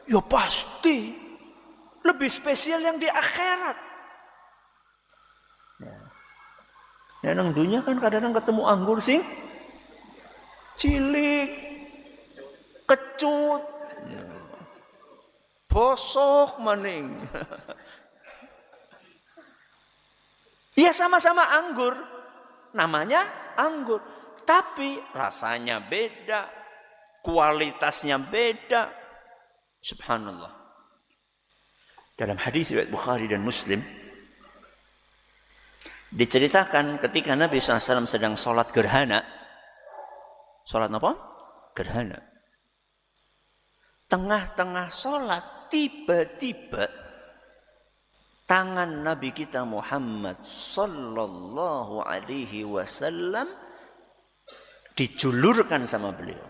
Ya pasti. Lebih spesial yang di akhirat. Ya nang dunia kan kadang-kadang ketemu anggur sing cilik, kecut, bosok maning. Ya sama-sama anggur. Namanya anggur. Tapi rasanya beda. Kualitasnya beda. Subhanallah. Dalam hadis riwayat Bukhari dan Muslim. Diceritakan ketika Nabi SAW sedang sholat gerhana. Sholat apa? Gerhana. Tengah-tengah sholat tiba-tiba tangan Nabi kita Muhammad sallallahu alaihi wasallam dijulurkan sama beliau.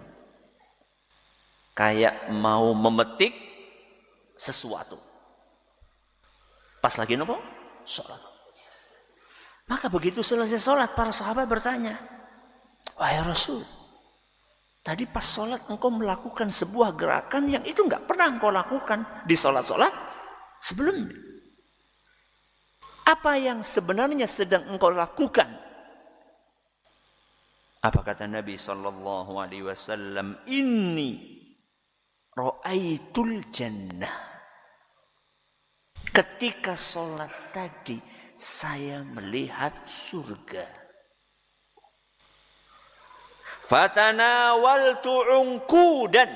Kayak mau memetik sesuatu. Pas lagi apa? Sholat. Maka begitu selesai sholat, para sahabat bertanya, wahai Rasul, tadi pas sholat engkau melakukan sebuah gerakan yang itu enggak pernah engkau lakukan di sholat-sholat sebelumnya. Apa yang sebenarnya sedang engkau lakukan? Apa kata Nabi sallallahu alaihi wasallam? Inni ra'aitul jannah. Ketika sholat tadi saya melihat surga. Fatanawaltu unqudan.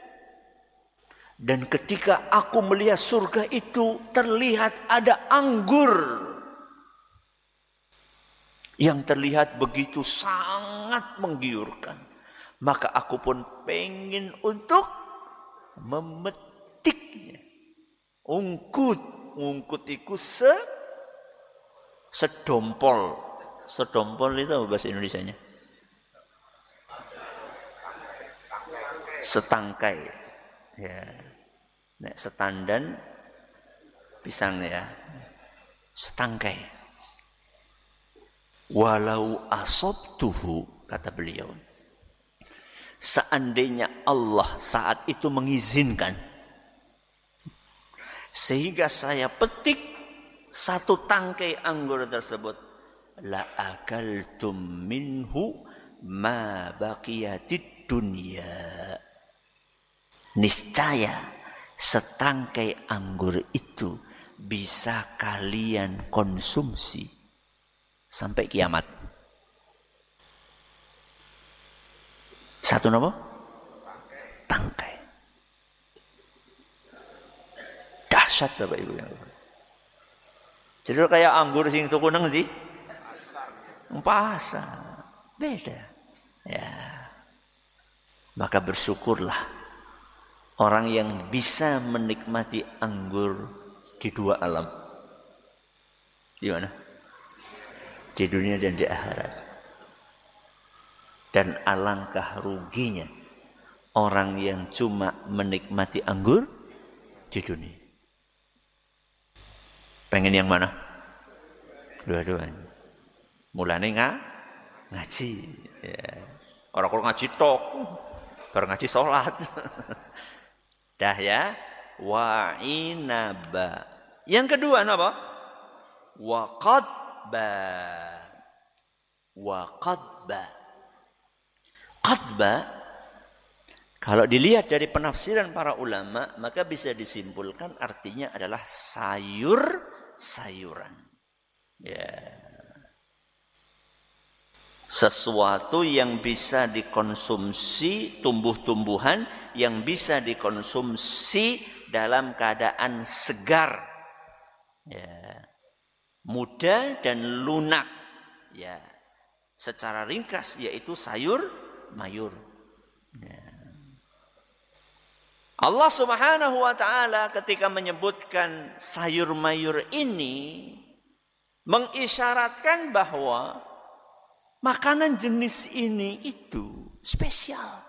Dan ketika aku melihat surga itu terlihat ada anggur. Yang terlihat begitu sangat menggiurkan. Maka aku pun pengen untuk memetiknya. Ungkut itu sedompol. Sedompol itu apa bahasa Indonesianya? Setangkai. Ya. Nek setandan pisang ya. Setangkai. Walau asabtuhu, kata beliau. Seandainya Allah saat itu mengizinkan sehingga saya petik satu tangkai anggur tersebut, la akaltum minhu ma baqiyatid dunya. Niscaya setangkai anggur itu bisa kalian konsumsi sampai kiamat. Satu nama? Tangkai. Dahsyat Bapak Ibu yang jadi kayak anggur sing tuku nang ndi? Pasar. Beda. Ya. Maka bersyukurlah orang yang bisa menikmati anggur di dua alam. Di mana? Di dunia dan di akhirat. Dan alangkah ruginya orang yang cuma menikmati anggur di dunia. Pengen yang mana? Dua-duanya. Mulane ngaji. Ya. Orang-orang ngaji tok. Baru ngaji sholat. Dah ya. Wa inaba. Yang kedua apa? Wa qadba. Wa qadba. Qadba. Kalau dilihat dari penafsiran para ulama, maka bisa disimpulkan artinya adalah sayur-sayuran. Ya. Sesuatu yang bisa dikonsumsi, tumbuh-tumbuhan yang bisa dikonsumsi dalam keadaan segar, ya, muda dan lunak, ya. Secara ringkas yaitu sayur-mayur. Ya. Allah Subhanahu wa taala ketika menyebutkan sayur-mayur ini mengisyaratkan bahwa makanan jenis ini itu spesial.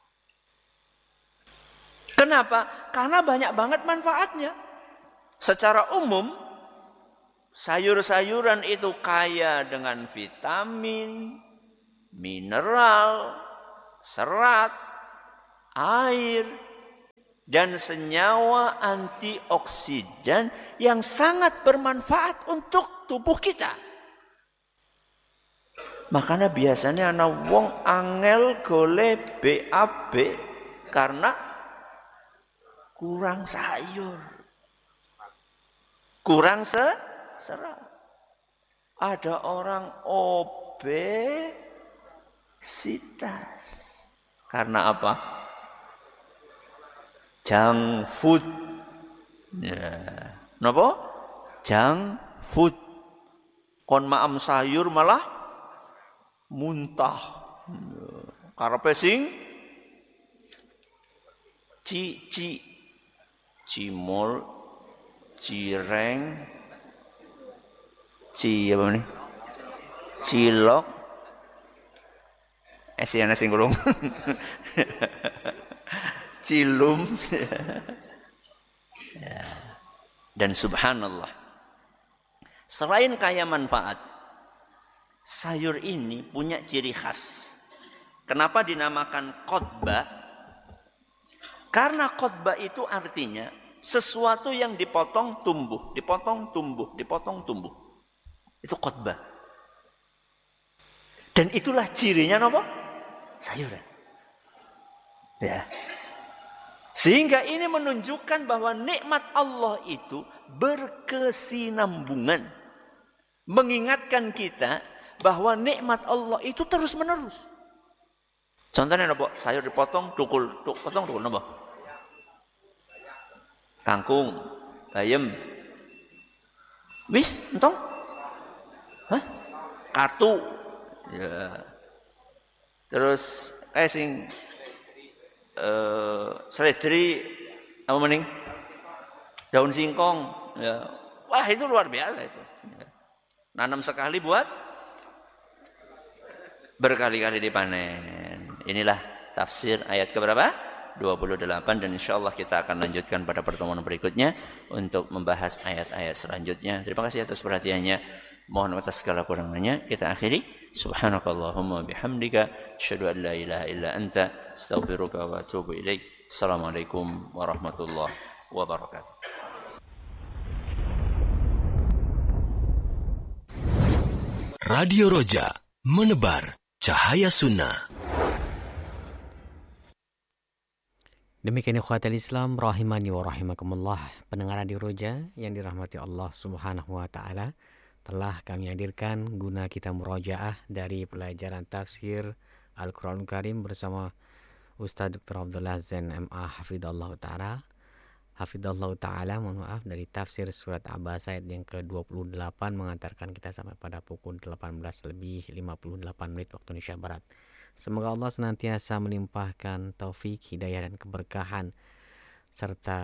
Kenapa? Karena banyak banget manfaatnya. Secara umum, sayur-sayuran itu kaya dengan vitamin, mineral, serat, air, dan senyawa antioksidan yang sangat bermanfaat untuk tubuh kita. Makanya biasanya ana wong angel golek BAB karena kurang sayur. Kurang serat. Ada orang obesitas. Karena apa? Junk food. Ya. Napa? Junk food. Kon maam sayur malah muntah. Karepe sing cimol, cireng, apa nih? Cilok. Esiana sing gulung. Cilum. Ya. Dan subhanallah. Selain kaya manfaat, sayur ini punya ciri khas. Kenapa dinamakan khotbah? Karena khotbah itu artinya sesuatu yang dipotong tumbuh, dipotong tumbuh, dipotong tumbuh. Itu khotbah. Dan itulah cirinya apa? Sayuran. Ya. Sehingga ini menunjukkan bahwa nikmat Allah itu berkesinambungan. Mengingatkan kita bahwa nikmat Allah itu terus menerus. Contohnya apa? Sayur dipotong, potong, apa? Kangkung, bayam. Wis, entong? Hah? Kartu. Ya. Terus seledri apa mending? Daun singkong. Ya. Wah, itu luar biasa itu. Ya. Nanam sekali buat berkali-kali dipanen. Inilah tafsir ayat keberapa? 28, dan insyaallah kita akan lanjutkan pada pertemuan berikutnya untuk membahas ayat-ayat selanjutnya. Terima kasih atas perhatiannya. Mohon atas segala kurangannya kita akhiri. Subhanakallahumma bihamdika asyhadu an la ilaha illa anta astaghfiruka wa atubu ilaik. Assalamualaikum warahmatullahi wabarakatuh. Radio Roja, menebar cahaya sunnah. Demikian ikhwatal Islam rahimani wa rahimakumullah, pendengar Radio Roja yang dirahmati Allah Subhanahu wa taala, telah kami hadirkan guna kita murojaah dari pelajaran tafsir Al-Qur'anul Karim bersama Ustaz Dr. Abdullah Zain MA Hafidhullah Ta'ala, mohon maaf, dari tafsir surat Abasa ayat yang ke-28 mengantarkan kita sampai pada pukul 18:58 waktu Indonesia Barat. Semoga Allah senantiasa melimpahkan taufik, hidayah dan keberkahan serta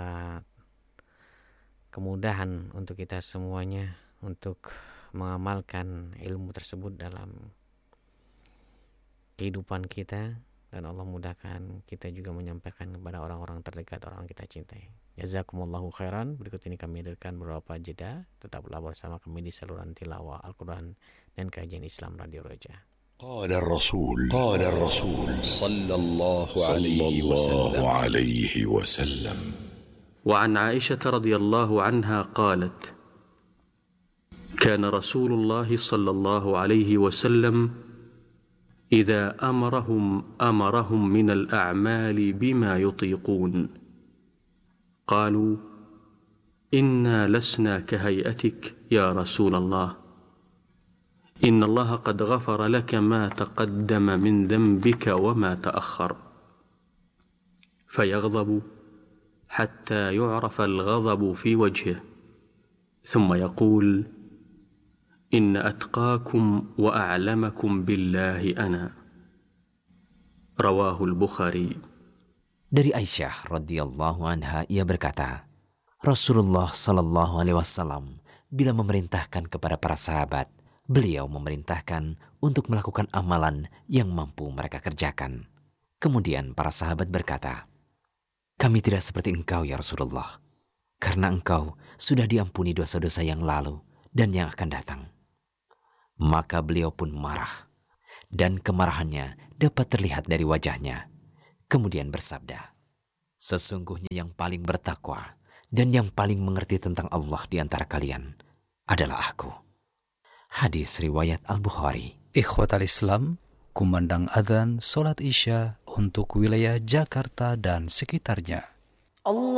kemudahan untuk kita semuanya untuk mengamalkan ilmu tersebut dalam kehidupan kita, dan Allah mudahkan kita juga menyampaikan kepada orang-orang terdekat, orang kita cintai. Jazakumullahu khairan. Berikut ini kami hadirkan beberapa jeda. Tetaplah bersama kami di saluran tilawah Al-Quran dan kajian Islam Radio Roja. قال الرسول صلى الله عليه وسلم وعن عائشة رضي الله عنها قالت: كان رسول الله صلى الله عليه وسلم إذا أمرهم من الأعمال بما يطيقون قالوا: إنا لسنا كهيئتك يا رسول الله، إن الله قد غفر لك ما تقدم من ذنبك وما تأخر، فيغضب حتى يعرف الغضب في وجهه، ثم يقول: إن أتقاكم وأعلمكم بالله أنا. رواه البخاري. Dari Aisyah radhiyallahu anha, ia berkata, Rasulullah sallallahu alaihi wasallam bila memerintahkan kepada para sahabat, beliau memerintahkan untuk melakukan amalan yang mampu mereka kerjakan. Kemudian para sahabat berkata, kami tidak seperti engkau ya Rasulullah, karena engkau sudah diampuni dosa-dosa yang lalu dan yang akan datang. Maka beliau pun marah, dan kemarahannya dapat terlihat dari wajahnya. Kemudian bersabda, Sesungguhnya yang paling bertakwa dan yang paling mengerti tentang Allah di antara kalian adalah aku. Hadis riwayat Al-Bukhari. Ikhwatal Islam, kumandang adzan salat Isya untuk wilayah Jakarta dan sekitarnya. Allah